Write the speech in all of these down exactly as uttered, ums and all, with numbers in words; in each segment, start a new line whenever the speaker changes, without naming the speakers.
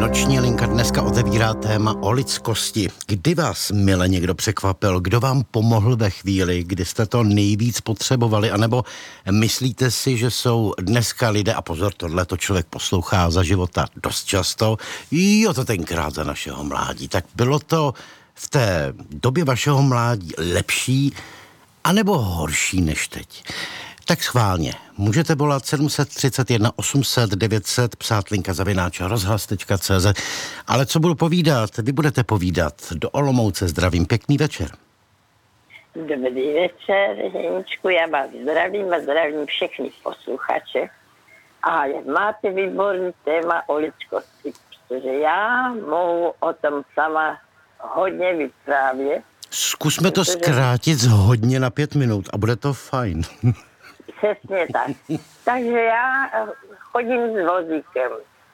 Noční linka dneska otevírá téma o lidskosti. Kdy vás mile někdo překvapil? Kdo vám pomohl ve chvíli, kdy jste to nejvíc potřebovali? A nebo myslíte si, že jsou dneska lidé, a pozor, tohle to člověk poslouchá za života dost často, jo, to tenkrát za našeho mládí. Tak bylo to v té době vašeho mládí lepší, anebo horší než teď? Tak schválně. Můžete volat sedm set třicet jedna osm set devět set, psát linka zavináč rozhlas tečka cé zet. Ale co budu povídat? Vy budete povídat. Do Olomouce zdravím. Pěkný večer.
Dobrý večer, Jeničku, já vás zdravím a zdravím všechny posluchače. A máte výborný téma o lidskosti, protože já mohu o tom sama hodně vyprávět.
Zkusme to zkrátit z hodně na pět minut a bude to fajn.
Přesně tak. Takže já chodím s vozíkem.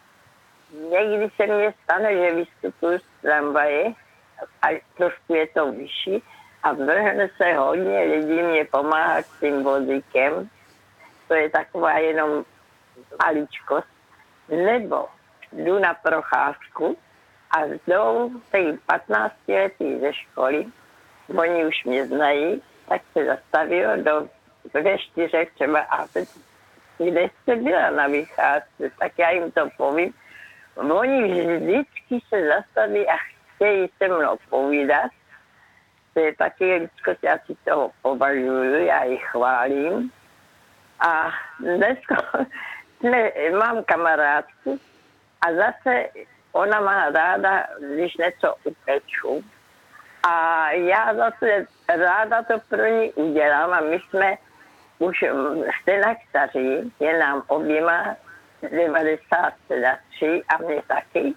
Někdy se mně stane, že vystupuji z tramvaje a trošku je to vyšší a vrhne se hodně lidí mě pomáhat s tím vozíkem. To je taková jenom maličkost. Nebo jdu na procházku a jdou ty patnáctiletí ze školy, oni už mě znají, tak se zastaví do ve čtyřech třeba a teď, kde jste byla na vycházce, tak já jim to povím. Oni vždycky se zastaví a chtějí se mnou povídat. To je taky lidskost, já si toho považuju, já ji chválím. A dneska jsme, mám kamarádku a zase ona má ráda, když něco upeču. A já zase ráda to pro ní udělám a my jsme už stejnak staří, je nám oběma devadesát tři a mě taky.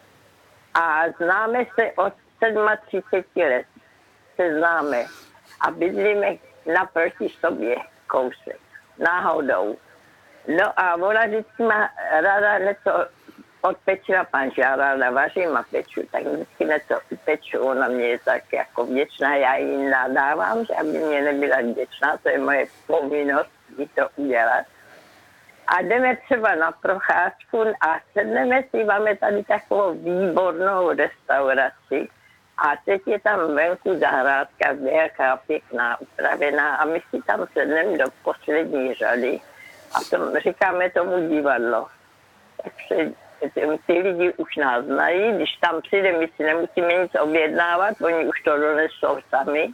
A známe se od třicet sedm let. Se známe a bydlíme naproti sobě kousek, náhodou. No a ona vždycky má ráda něco odpečila panžára, navařím a peču, tak vždycky něco upeču, ona mě je tak jako vděčná, já jí nadávám, že aby mě nebyla vděčná, to je moje povinnost jí to udělat. A jdeme třeba na procházku a sedneme si, máme tady takovou výbornou restauraci a teď je tam venku zahrádka, velká, pěkná, upravená a my si tam sedneme do poslední řady a to, říkáme tomu divadlo. Takže ty lidi už nás znají, když tam přijde, my si nemusíme nic objednávat, oni už to donesou sami.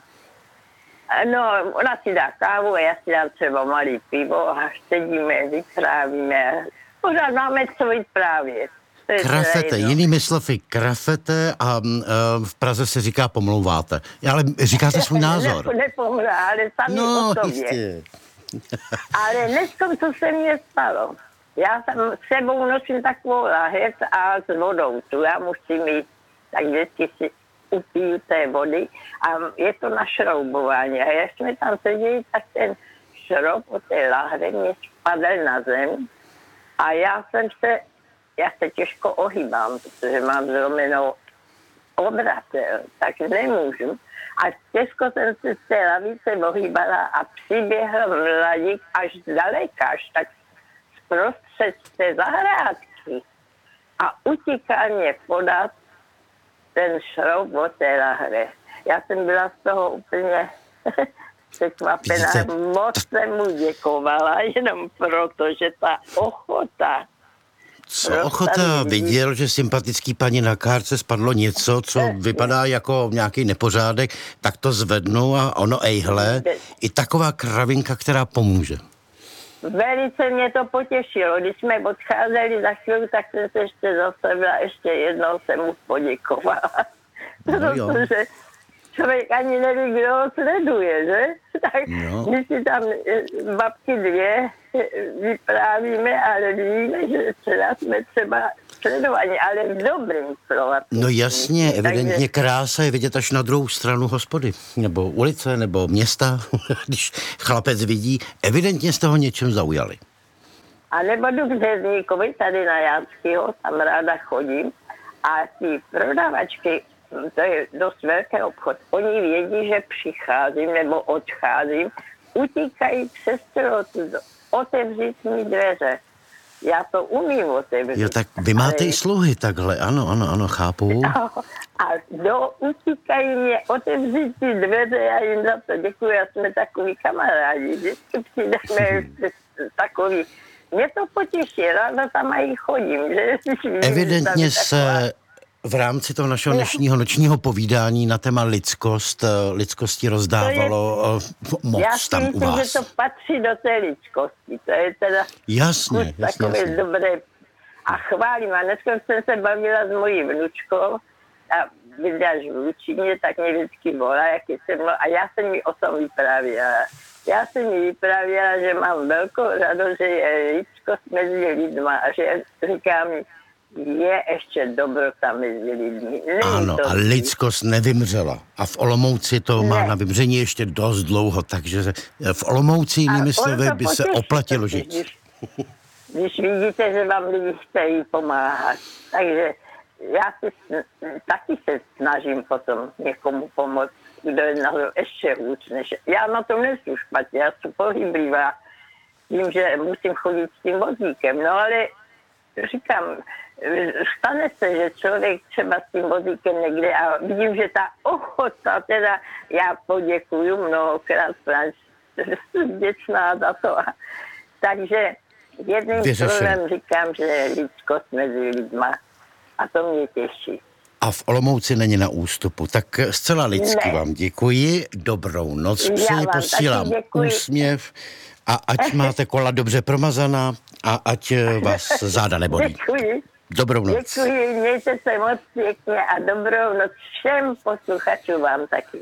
No, ona si dá kávu a já si dám třeba malý pivo a sedíme, vyprávíme. Pořád máme co vyprávět.
Krafete, jinými slovy, krafete a uh, v Praze se říká pomlouváte. Ale říkáte svůj názor.
Ne, nepomlá, ale sami
no,
o sobě.
Jistě.
Ale dneskom, co se mně stalo. Já tam s sebou nosím takovou lahec a s vodou. Tu já musím mít, tak vždycky si upiju té vody a je to na šroubování. A jak jsme tam seděli, tak ten šroub od té lahve mě spadl na zem a já jsem se, já se těžko ohýbám, protože mám zlomenou obratel, tak nemůžu. A těžko jsem se z té lavice ohýbala a přiběhl mladík až zdaleka, až tak prostřed té zahrádky a utíká mě podat ten šroub od té lahve. Já jsem byla z toho úplně překvapená. Moc jsem mu děkovala, jenom proto, že ta ochota.
Co ochota? Viděl, že sympatický paní na kárce spadlo něco, co vypadá jako nějaký nepořádek, tak to zvednu a ono ejhle. I taková kravinka, která pomůže.
Velice mě to potěšilo. Když jsme odcházeli za chvíli, tak jsem se ještě zastavila, ještě jednou jsem mu poděkovala. No protože člověk ani neví, kdo ho sleduje, že? Tak no. My si tam babky dvě vyprávíme, ale víme, že třeba jsme třeba sledovaní, ale v dobrým slova.
No jasně, evidentně takže krása je vidět až na druhou stranu hospody, nebo ulice, nebo města, když chlapec vidí, evidentně z toho něčem zaujali.
A nebo jdu k Řezníkovi, tady na Jánskýho, tam ráda chodím, a ty prodavačky, to je dost velký obchod, oni vědí, že přicházím nebo odcházím, utíkají přes celou tu, otevřít mi dveře. Já to umím otevřít.
Jo, tak vy máte
ale...
i sluhy takhle, ano, ano, ano, chápu.
A do utíkají mě otevřít ty dveře, já jim za to děkuji, a jsme takový kamarádi, vždycky přijdeme takový. Mě to potěší, ráda tam i chodím. Že?
Evidentně se v rámci toho našeho dnešního nočního povídání na téma lidskost, lidskosti rozdávalo to je, moc
já si
tam
myslím,
u vás.
že to patří do té lidskosti. To je teda
jasně, jasně,
takové
jasně.
dobré. A chválím. A dneska jsem se bavila s mojí vnučkou a bydláš v Lučíně, tak mě vždycky volá, jak jsem, a já jsem jí o tom vyprávěla. Já jsem jí vyprávěla, že mám velkou radost, že je lidskost mezi lidma a že říkám, je ještě dobrota mezi lidmi. Není
ano,
to
a lidskost nevymřela. A v Olomouci to ne. má na vymření ještě dost dlouho, takže v Olomouci jinými slovy by se oplatilo žít.
Když, když vidíte, že vám lidi chtějí pomáhat. Takže já si taky se snažím potom někomu pomoct, kdo je na to ještě hůř než... Já na to nejsem špatně, já jsem pohyblivá. Vím, že musím chodit s tím vozíkem, no ale říkám, stane se, že člověk třeba s tím vozíkem někde a vidím, že ta ochota, teda já poděkuju mnohokrát, Franč, jsem vděčná za to. Takže jedným slovem říkám, že je lidskost mezi lidma a to mě těší.
A v Olomouci není na ústupu. Tak zcela lidsky ne. vám děkuji, dobrou noc, přeji, posílám úsměv a ať máte kola dobře promazaná a ať vás záda nebolí.
Děkuji.
Dobrou noc.
Děkuji, mějte se moc pěkně a dobrou noc všem posluchačům vám taky.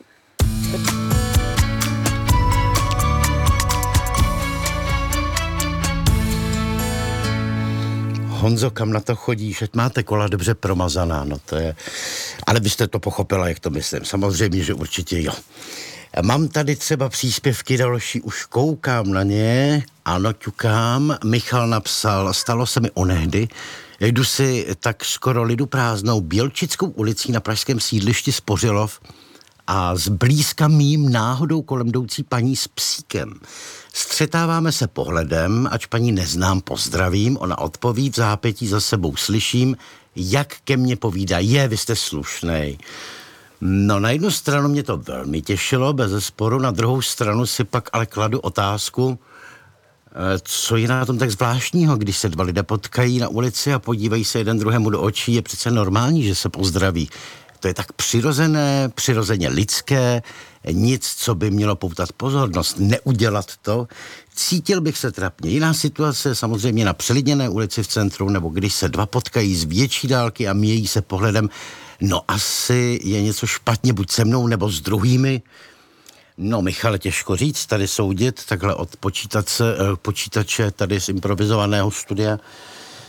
Honzo, kam na to chodíš, ať máte kola dobře promazaná, no to je... Ale vy jste to pochopila, jak to myslím. Samozřejmě, že určitě jo. Mám tady třeba příspěvky další, už koukám na ně, ano, ťukám. Michal napsal, stalo se mi onehdy, jdu si tak skoro lidu prázdnou Bělčickou ulicí na pražském sídlišti Spořilov a zblízka mým náhodou kolem jdoucí paní s psíkem. Střetáváme se pohledem, ač paní neznám, pozdravím, ona odpoví, v zápětí za sebou slyším, jak ke mně povídá, je, vy jste slušnej. No na jednu stranu mě to velmi těšilo, bezesporu, na druhou stranu si pak ale kladu otázku, co je na tom tak zvláštního, když se dva lidé potkají na ulici a podívají se jeden druhému do očí, je přece normální, že se pozdraví. To je tak přirozené, přirozeně lidské, nic, co by mělo poutat pozornost, neudělat to. Cítil bych se trapně. Jiná situace samozřejmě na přelidněné ulici v centru, nebo když se dva potkají z větší dálky a míjejí se pohledem, no asi je něco špatně buď se mnou, nebo s druhými. No, Michale, těžko říct, tady soudit, takhle od počítače, počítače tady z improvizovaného studia.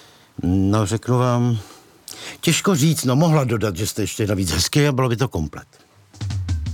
No, řeknu vám, těžko říct, no mohla dodat, že jste ještě navíc hezky a bylo by to komplet.